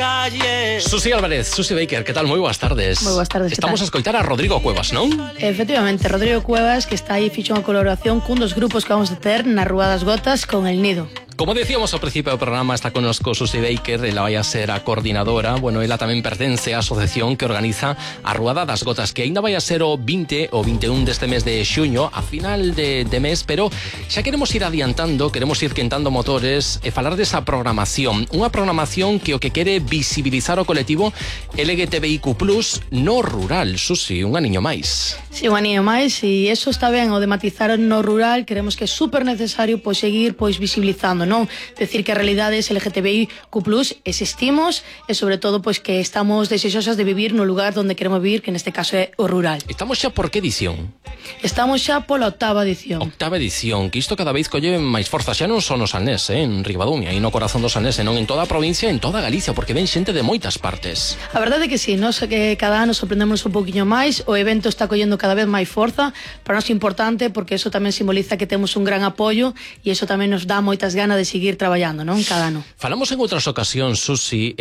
calle. Susi Álvarez, Susi Baker, que tal? Moi boas tardes. Moi boas tardes. Estamos a escoitar a Rodrigo Cuevas, non? Efectivamente, Rodrigo Cuevas, que está aí fixo unha colaboración cun dos grupos que vamos a ter na Rúa das Gotas con El Nido. Como decíamos ao principio do programa, está connosco Susi Baker, ela vai a ser a coordinadora. Bueno, ela tamén pertence á asociación que organiza a Ruada das Gotas, que aínda vai a ser o 20 ou 21 deste mes de xuño, a final de mes, pero xa queremos ir adiantando, queremos ir quentando motores e falar desa programación. Unha programación que o que quere visibilizar o colectivo LGTBIQ+, no rural. Susi, un aniño máis. Sí, un aniño máis, e eso está ben, o de matizar no rural, queremos que é super necesario seguir visibilizando, non? Decir que a realidade é LGTBIQ+, existimos e sobre todo que estamos desexosas de vivir no lugar onde queremos vivir, que neste caso é o rural. Estamos xa por que edición? Estamos xa pola 8ª edición. 8ª edición, que isto cada vez colle máis forza, xa non son no Salnés, en Ribadumia, e no corazón do Salnés, senón en toda a provincia, en toda Galicia, porque ven xente de moitas partes. A verdade é que sí, nos que cada ano sorprendemos un poquinho máis, o evento está collendo cada vez máis forza, para nós é importante porque eso tamén simboliza que temos un gran apoio e eso tamén nos dá moitas ganas de seguir traballando, non? Cada ano. Falamos en outras ocasións, Susi,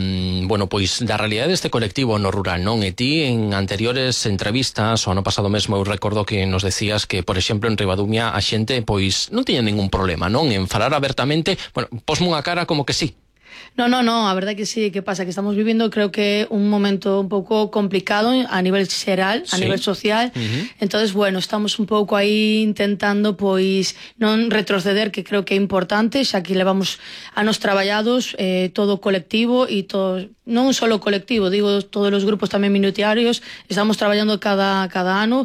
da realidade deste colectivo no rural, non? E ti en anteriores entrevistas, o ano pasado mesmo eu recordo que nos decías que, por exemplo, en Ribadumia a xente non tiña ningún problema, non? En falar abertamente, posme unha cara como que sí. No, a verdade que sí, que pasa que estamos vivindo, creo que un momento un pouco complicado a nivel xeral, a nivel social. Entonces, estamos un pouco aí intentando non retroceder, que creo que é importante, xa que levamos anos traballados, todo o colectivo e todo, non só o colectivo, digo, todos os grupos tamén minoriarios, estamos traballando cada ano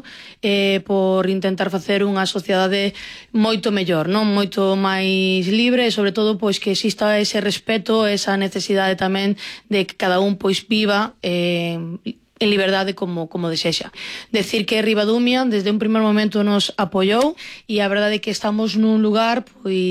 por intentar facer unha sociedade moito mellor, non? Moito máis libre e sobre todo que exista ese respeto, esa necesidade tamén de que cada un viva en liberdade como desexa. Decir que Ribadumia desde un primer momento nos apoiou e a verdade é que estamos nun lugar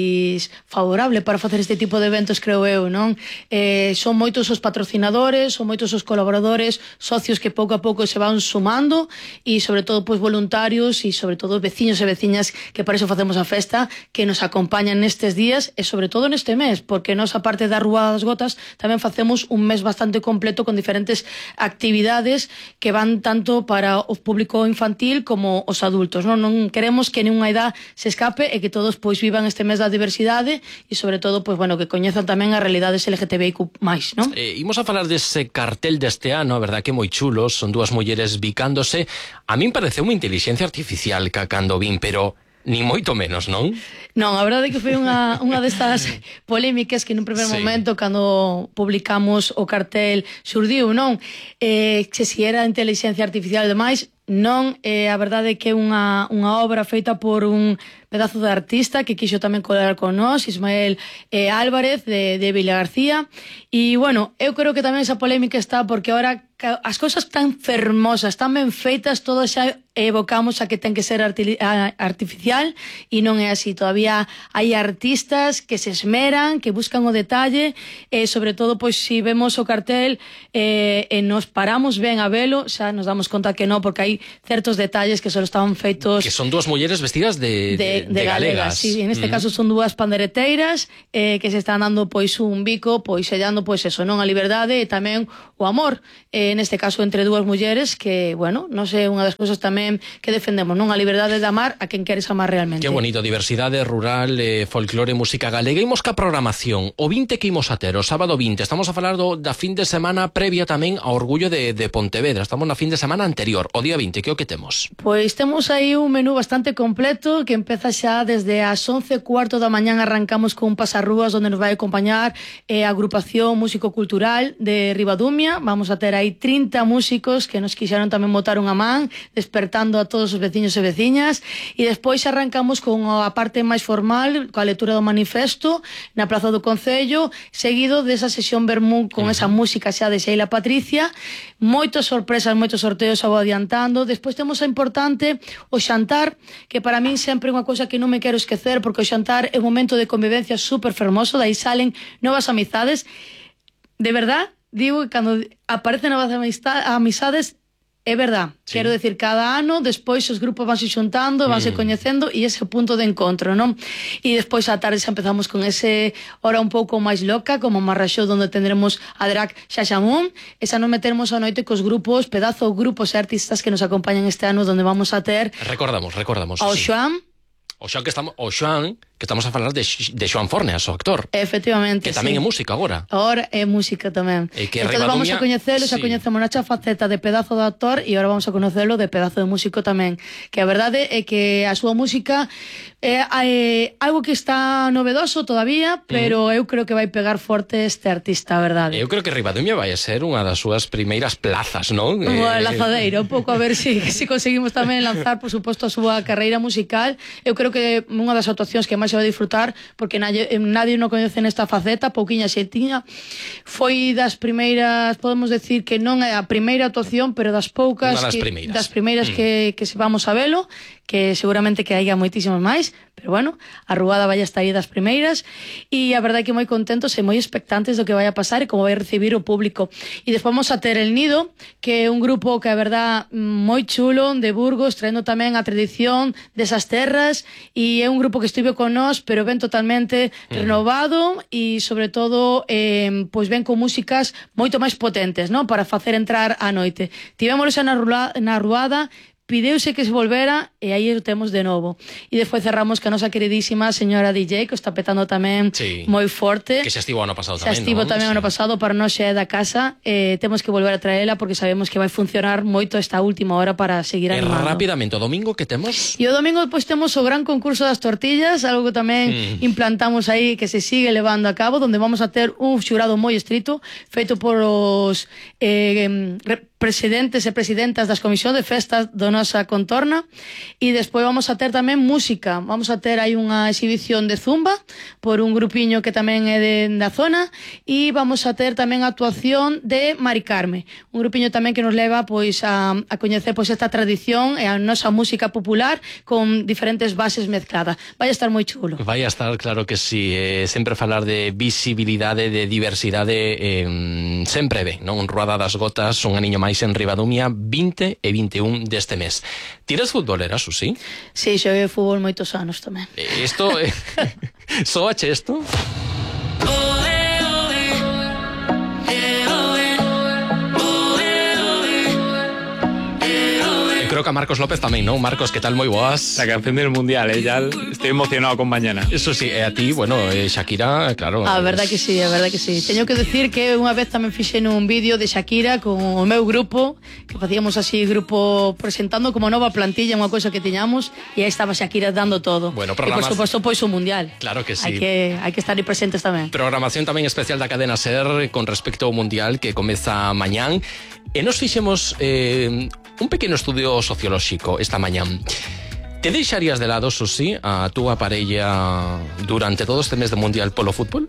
favorable para facer este tipo de eventos, creo eu, non? Son moitos os patrocinadores, son moitos os colaboradores, socios que pouco a pouco se van sumando e sobre todo voluntarios e sobre todo veciños e veciñas que para eso facemos a festa, que nos acompañan nestes días e sobre todo neste mes, porque nos, aparte da Rúa das Gotas, tamén facemos un mes bastante completo con diferentes actividades que van tanto para o público infantil como os adultos, non queremos que nunha idade se escape e que todos vivan este mes da diversidade e sobre todo que coñezan tamén as realidades LGTBIQ+, non? Imos a falar dese cartel deste ano, a verdad que moi chulos, son dúas mulleres bicándose. A min pareceu unha inteligencia artificial cando vin, pero ni moito menos, non? Non, a verdade é que foi unha destas polémicas que nun primer momento, cando publicamos o cartel, xurdiu, non? Que si era inteligencia artificial e demais, non, a verdade é que é unha obra feita por un pedazo de artista que quixo tamén colaborar con nós, Ismael Álvarez, de Vila García, e, eu creo que tamén esa polémica está porque ahora as cousas tan fermosas, tan ben feitas, todas xa evocamos a que ten que ser artificial e non é así. Todavía hai artistas que se esmeran, que buscan o detalle e sobre todo, si vemos o cartel e nos paramos ben a velo, xa nos damos conta que non, porque hai certos detalles que só estaban feitos... Que son dúas mulleres vestidas de galegas. Sí, en este caso son dúas pandereteiras que se están dando un bico, sellando eso, non? A liberdade e tamén o amor, neste caso entre dúas mulleres que, non sei, unha das cousas tamén que defendemos, non? A liberdade de amar a quen queres amar realmente. Que bonito, diversidade rural, folclore, música galega. Imos ca programación, o 20 que imos a ter, o sábado 20, estamos a falar da fin de semana previa tamén ao Orgullo de Pontevedra, estamos na fin de semana anterior, o día 20, que é o que temos? Temos aí un menú bastante completo que empeza xa desde as 11:15 da mañán, arrancamos con un pasarrúas onde nos vai acompañar a agrupación músico-cultural de Ribadumia. Vamos a ter aí 30 músicos que nos quixeron tamén botar unha man, despertando a todos os veciños e veciñas, e despois arrancamos con a parte máis formal, coa lectura do manifesto na Praza do Concello, seguido desa sesión vermú con esa música xa de Sheila Patricia, moitas sorpresas, moitos sorteos ao adiantando. Despois temos a importante o xantar, que para min sempre é unha cousa que non me quero esquecer, porque o xantar é un momento de convivencia super fermoso, dai salen novas amizades. De verdad, digo que cando aparecen novas amizades é verdad, quero decir, cada ano despois os grupos vanse xuntando, vanse coñecendo e ese punto de encontro, non? E despois a tarde xa empezamos con ese hora un pouco máis loca, como Marraxó, onde tendremos a drag Xaxamón, e xa nos metermos a noite cos grupos, pedazos grupos e artistas que nos acompañan este ano, onde vamos a ter recordamos ao Xoan, que estamos a falar de Xoan Forneas, o actor. Efectivamente, que tamén é música agora. Ahora é música tamén. Entón vamos a coñecelo, xa coñecemos nacha faceta de pedazo de actor e agora vamos a coñecelo de pedazo de músico tamén. Que a verdade é que a súa música é algo que está novedoso todavía, pero eu creo que vai pegar forte este artista, a verdade. Eu creo que Ribadumia vai a ser unha das súas primeiras plazas, non? Unha lanzadeira, un pouco a ver se conseguimos tamén lanzar, por suposto, a súa carreira musical. Eu creo que unha das actuacións que máis se vai disfrutar, porque nadie non coñece nesta faceta, pouquiña xeitiña. Foi das primeiras, podemos decir que non é a primeira actuación, pero das poucas, das primeiras que se vamos a velo, que seguramente que haiga moitísimas máis, pero bueno, a Ruada vai estar aí das primeiras e a verdade é que moi contentos e moi expectantes do que vai a pasar e como vai recibir o público. E despois vamos a ter El Nido, que é un grupo que a verdade moi chulo de Burgos, traendo tamén a tradición desas terras, e é un grupo que estivo con nós, pero ven totalmente renovado e sobre todo pois ven con músicas moito máis potentes, non? Para facer entrar a noite. Tivémoslo xa na Ruada, pideuse que se volvera e aí o temos de novo. E despois cerramos que a nosa queridísima señora DJ, que está petando tamén moi forte. Que xa estivo ano pasado tamén, xa estivo tamén ano pasado, para nós xa é da casa. Temos que volver a traela porque sabemos que vai funcionar moito esta última hora para seguir animando. Rapidamente, o domingo que temos? E o domingo pois temos o gran concurso das tortillas, algo que tamén implantamos aí, que se sigue levando a cabo, donde vamos a ter un xurado moi estrito, feito por os presidentes e presidentas das comisións de festas do nosa contorna, e despois vamos a ter tamén música. Vamos a ter aí unha exhibición de zumba por un grupiño que tamén é da zona, e vamos a ter tamén a actuación de Mari Carme, un grupiño tamén que nos leva pois a coñecer pois esta tradición e a nosa música popular con diferentes bases mezcladas. Vai a estar moi chulo. Vai a estar, claro que sí. Sempre falar de visibilidade, de diversidade, sempre ve, non? Ruada das Gotas, un aniño máis en Ribadumia, 20 e 21 deste mes. Tires futbolera, Susi? Sí, xoguei fútbol moitos anos tamén. Isto, soache isto? Creo que a Marcos López tamén, non? Marcos, que tal? Moi boas. La canción del Mundial, ya estoy emocionado con mañana. Eso sí, a ti, bueno, Shakira, claro. A verdad que sí, a verdad que sí. Teño que decir que unha vez tamén fixen un vídeo de Shakira con o meu grupo, que facíamos así grupo presentando como nova plantilla, unha cousa que tiñamos, e aí estaba Shakira dando todo. Bueno, e por suposto, pois o Mundial. Claro que sí. Hai que estar aí presentes tamén. Programación tamén especial da cadena SER con respecto ao Mundial que comeza mañán. E nos fixemos un pequeno estudio sociolóxico esta mañán. Te deixarías de lado, Susi, a túa parella durante todo este mes de Mundial polo fútbol?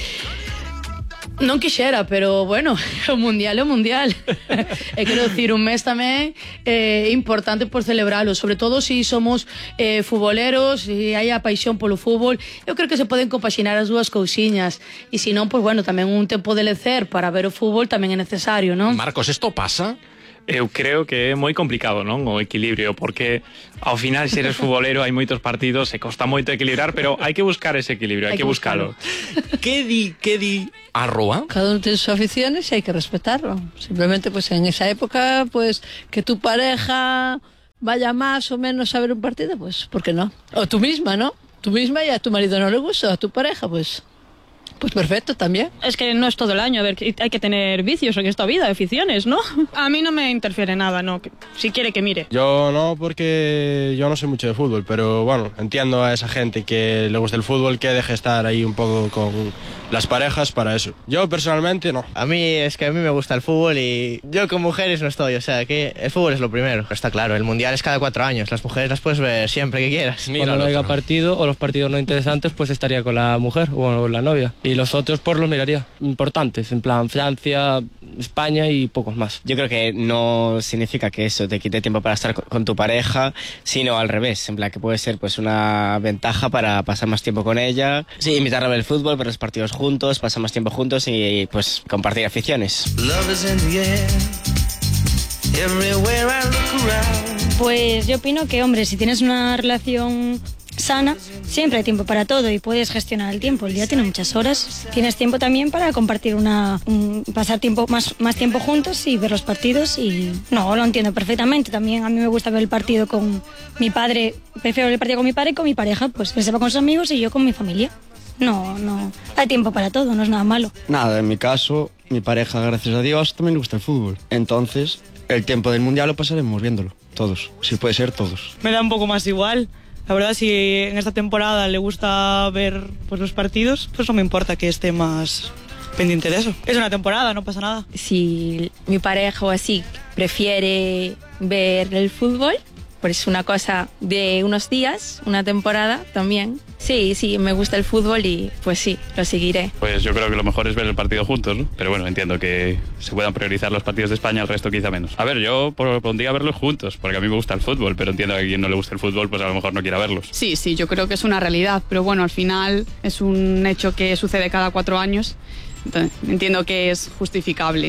Non quixera, pero bueno, o Mundial é o Mundial. E quero dicir, un mes tamén é importante por celebralo, sobre todo se somos futboleros e hai a paixón polo fútbol. Eu creo que se poden compaxinar as dúas cousiñas, e se non, pois bueno, tamén un tempo de lecer para ver o fútbol tamén é necesario, non? Marcos, isto pasa? Eu creo que é moi complicado, non? O equilibrio, porque ao final se eres futbolero hai moitos partidos, se costa moito equilibrar, pero hai que buscar ese equilibrio, hai que buscalo. Que di a Roa? Cada uno tiene sus aficiones y hay que respetarlo. Simplemente pues en esa época pues que tu pareja vaya más o menos a ver un partido, pues ¿por qué no? O tú misma, ¿no? Tú misma y a tu marido no le gusta, a tu pareja pues perfecto también. Es que no es todo el año, a ver, hay que tener vicios en esta vida, aficiones, ¿no? A mí no me interfiere nada, ¿no? Si quiere que mire. Yo no, porque yo no sé mucho de fútbol, pero bueno, entiendo a esa gente que le gusta el fútbol, que deje estar ahí un poco con las parejas para eso. Yo personalmente no. A mí me gusta el fútbol y yo con mujeres no estoy, o sea que el fútbol es lo primero. Está claro, el Mundial es cada 4 años, las mujeres las puedes ver siempre que quieras. Mira, cuando no haya partido o los partidos no interesantes, pues estaría con la mujer o con la novia. Y los otros pues los miraría, importantes, en plan Francia, España y pocos más. Yo creo que no significa que eso te quite tiempo para estar con tu pareja, sino al revés, en plan que puede ser pues una ventaja para pasar más tiempo con ella. Sí, invitarla a ver el fútbol, ver los partidos juntos, pasar más tiempo juntos y pues compartir aficiones. Pues yo opino que, hombre, si tienes una relación sana, siempre hay tiempo para todo y puedes gestionar el tiempo. El día tiene muchas horas. Tienes tiempo también para compartir pasar tiempo más tiempo juntos y ver los partidos. Y no, lo entiendo perfectamente. También a mí me gusta ver el partido con mi padre. Prefiero ver el partido con mi padre y con mi pareja, pues que sepa con sus amigos y yo con mi familia. No, hay tiempo para todo, no es nada malo. Nada, en mi caso, mi pareja, gracias a Dios, también le gusta el fútbol. Entonces, el tiempo del Mundial lo pasaremos viéndolo, todos, si puede ser todos. Me da un poco más igual. La verdad, si en esta temporada le gusta ver pues, los partidos, pues no me importa que esté más pendiente de eso. Es una temporada, no pasa nada. Si mi pareja o así prefiere ver el fútbol, pues una cosa de unos días, una temporada también. Sí, me gusta el fútbol y pues sí, lo seguiré. Pues yo creo que lo mejor es ver el partido juntos, ¿no? Pero bueno, entiendo que se puedan priorizar los partidos de España, el resto quizá menos. A ver, yo pondría a verlos juntos, porque a mí me gusta el fútbol, pero entiendo que a quien no le gusta el fútbol, pues a lo mejor no quiera verlos. Sí, yo creo que es una realidad, pero bueno, al final es un hecho que sucede cada 4 años. Entonces, entiendo que es justificable.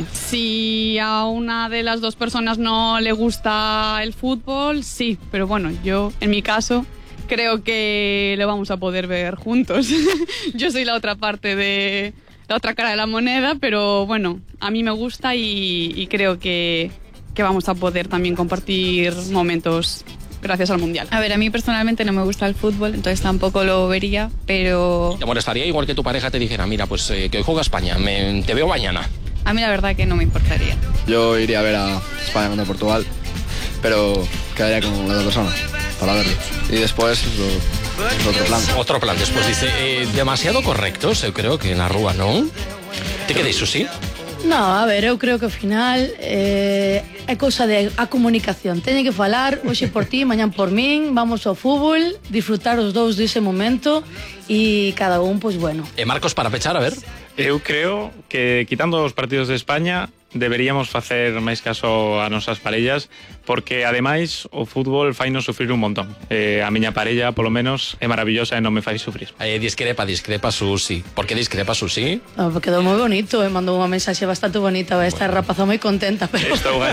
Si a una de las dos personas no le gusta el fútbol, sí, pero bueno, yo en mi caso creo que lo vamos a poder ver juntos. Yo soy la otra parte de la otra cara de la moneda, pero bueno, a mí me gusta y creo que vamos a poder también compartir momentos gracias al Mundial. A ver, a mí personalmente no me gusta el fútbol, entonces tampoco lo vería, pero... ¿Te molestaría igual que tu pareja te dijera, mira, pues que hoy juega España, te veo mañana? A mí la verdad que no me importaría. Yo iría a ver a España contra Portugal, pero quedaría con la otra persona para verlo. Y después otro plan. Otro plan, después dice, demasiado correctos, eu creo que na rúa, non? Te quedes, Susi? No, a ver, eu creo que ao final é cousa de a comunicación. Teñen que falar hoxe por ti, mañán por min, vamos ao fútbol, disfrutar os dous dese momento e cada un, pois bueno. Marcos, para pechar, a ver. Eu creo que quitando os partidos de España deberíamos facer máis caso a nosas parellas, porque ademais o fútbol fainos sufrir un montón. A miña parella, polo menos, é maravillosa e non me fai sufrir. Discrepa, Susi. Por que discrepa, Susi? No, porque quedou moi bonito, mandou unha mensaxe bastante bonita, vai estar rapaza moi contenta, pero...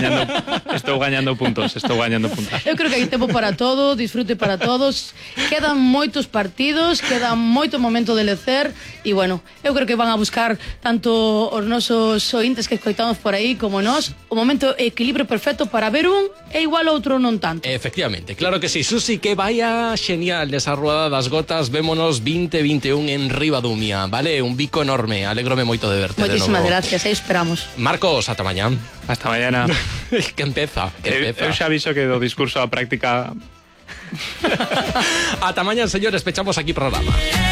Estou gañando puntos. Eu creo que hai tempo para todo, disfrute para todos, quedan moitos partidos, queda moito momento de lecer, e bueno, eu creo que van a buscar tanto os nosos ointes que escoitamos por aí como nós, o momento equilibrio perfecto para ver un e igual outro non tanto. Efectivamente, claro que sí, Susi, que vaya genial esa rueda das gotas, vémonos 2021 en Ribadumia, vale? Un bico enorme, alégrome moito de verte. Moitísimas gracias, aí esperamos. Marcos, ata mañán. Hasta mañana. que empeza. Eu xa aviso que do discurso á práctica... Ata mañán, señores, pechamos aquí programa.